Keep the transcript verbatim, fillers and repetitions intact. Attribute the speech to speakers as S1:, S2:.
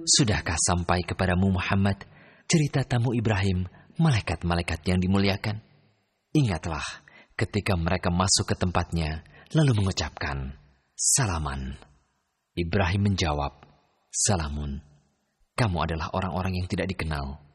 S1: Sudahkah sampai kepadamu Muhammad cerita tamu Ibrahim, malaikat-malaikat yang dimuliakan? Ingatlah ketika mereka masuk ke tempatnya, lalu mengucapkan, salaman. Ibrahim menjawab, salamun. Kamu adalah orang-orang yang tidak dikenal.